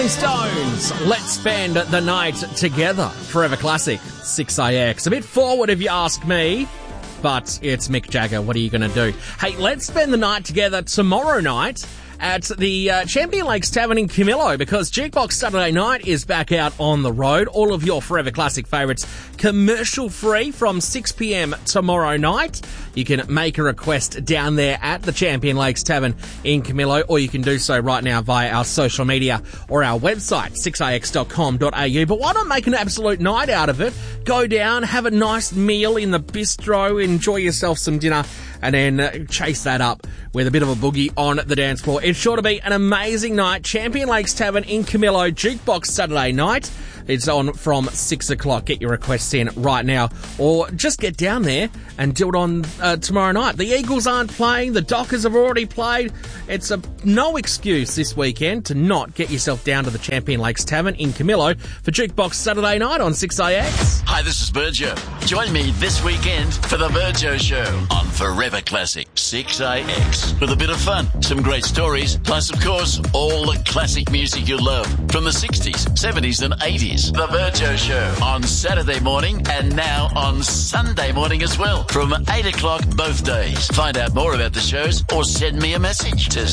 Rolling Stones, let's spend the night together. Forever Classic, 6AX. A bit forward if you ask me, but it's Mick Jagger. What are you going to do? Hey, let's spend the night together tomorrow night at the Champion Lakes Tavern in Camillo, because Jukebox Saturday Night is back out on the road. All of your Forever Classic favourites commercial free from 6 p.m. tomorrow night. You can make a request down there at the Champion Lakes Tavern in Camillo, or you can do so right now via our social media or our website, 6ax.com.au. But why not make an absolute night out of it? Go down, have a nice meal in the bistro, enjoy yourself some dinner, and then chase that up with a bit of a boogie on the dance floor. It's sure to be an amazing night. Champion Lakes Tavern in Camillo, Jukebox Saturday Night. It's on from 6 o'clock. Get your requests in right now, or just get down there and do it on tomorrow night. The Eagles aren't playing. The Dockers have already played. It's no excuse this weekend to not get yourself down to the Champion Lakes Tavern in Camillo for Jukebox Saturday Night on 6AX. Hi, this is Virgio. Join me this weekend for the Virgio Show on Forever Classic 6AX. With a bit of fun, some great stories, plus, of course, all the classic music you love from the 60s, 70s and 80s. The Virgio Show on Saturday morning and now on Sunday morning as well from 8 o'clock both days. Find out more about the shows or send me a message to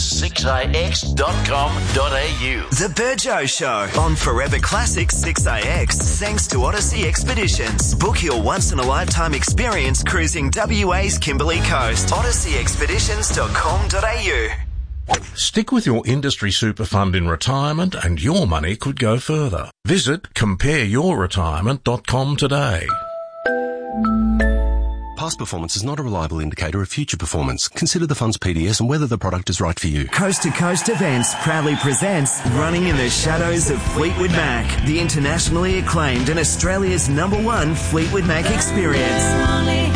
6ix.com.au. The Virgio Show on Forever Classic 6AX. Thanks to Odyssey Expeditions. Book your once-in-a-lifetime experience cruising WA's Kimberley Coast. OdysseyExpeditions.com.au. Stick with your industry super fund in retirement and your money could go further. Visit compareyourretirement.com today. Past performance is not a reliable indicator of future performance. Consider the fund's PDS and whether the product is right for you. Coast to Coast Events proudly presents Running in the Shadows of Fleetwood Mac, the internationally acclaimed and Australia's #1 Fleetwood Mac experience.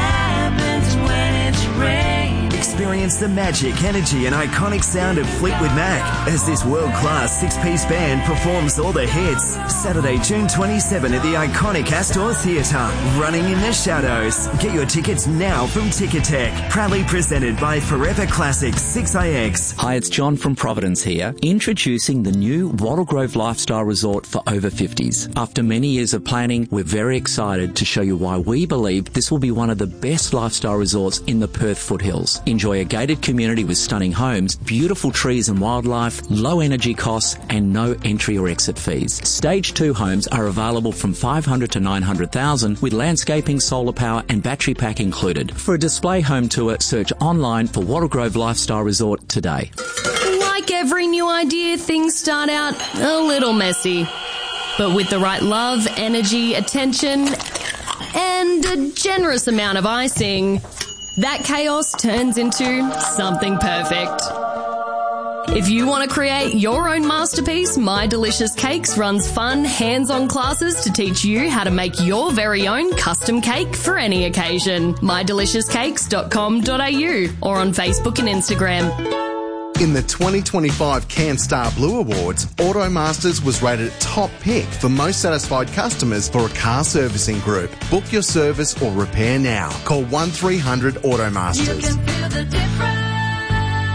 Experience the magic, energy and iconic sound of Fleetwood Mac as this world-class six-piece band performs all the hits. Saturday, June 27 at the iconic Astor Theatre. Running in the Shadows. Get your tickets now from Ticketek. Proudly presented by Forever Classic 6AX. Hi, it's John from Providence here. Introducing the new Wattle Grove Lifestyle Resort for over 50s. After many years of planning, we're very excited to show you why we believe this will be one of the best lifestyle resorts in the Perth foothills. Enjoy a gated community with stunning homes, beautiful trees and wildlife, low energy costs, and no entry or exit fees. Stage 2 homes are available from $500 to $900,000 with landscaping, solar power, and battery pack included. For a display home tour, search online for Wattle Grove Lifestyle Resort today. Like every new idea, things start out a little messy. But with the right love, energy, attention, and a generous amount of icing, that chaos turns into something perfect. If you want to create your own masterpiece, My Delicious Cakes runs fun, hands-on classes to teach you how to make your very own custom cake for any occasion. mydeliciouscakes.com.au or on Facebook and Instagram. In the 2025 CanStar Blue Awards, Automasters was rated top pick for most satisfied customers for a car servicing group. Book your service or repair now. Call 1300 Automasters. You can feel the difference.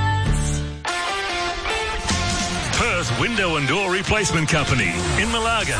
Perth Window and Door Replacement Company in Malaga.